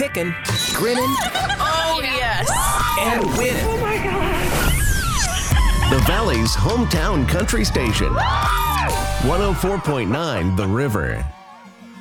kicking, grinning, Oh, yes. and winning. Oh my God. The Valley's hometown country station. 104.9 The River.